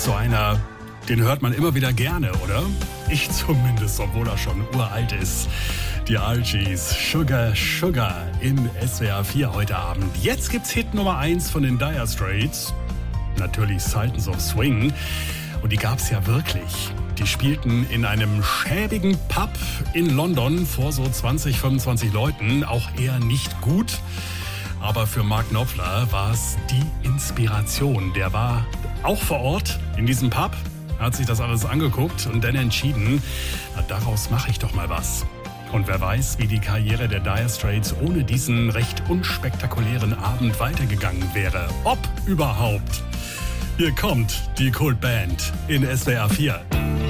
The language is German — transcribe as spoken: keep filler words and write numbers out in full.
ist so einer, den hört man immer wieder gerne, oder? Ich zumindest, obwohl er schon uralt ist. Die Archies, Sugar, Sugar in S W R vier heute Abend. Jetzt gibt's Hit Nummer eins von den Dire Straits. Natürlich Sultans of Swing. Und die gab's ja wirklich. Die spielten in einem schäbigen Pub in London vor so zwanzig, fünfundzwanzig Leuten. Auch eher nicht gut. Aber für Mark Knopfler war es die Inspiration. Der war auch vor Ort in diesem Pub, hat sich das alles angeguckt und dann entschieden, na, daraus mache ich doch mal was. Und wer weiß, wie die Karriere der Dire Straits ohne diesen recht unspektakulären Abend weitergegangen wäre. Ob überhaupt. Hier kommt die Kultband in S W R vier.